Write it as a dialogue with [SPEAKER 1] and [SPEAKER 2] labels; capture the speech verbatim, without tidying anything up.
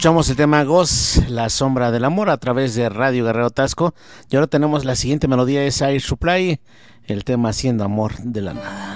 [SPEAKER 1] Escuchamos el tema Ghost, La Sombra del Amor, a través de Radio Guerrero Tasco. Y ahora tenemos la siguiente melodía, es Air Supply, el tema Haciendo Amor de la Nada.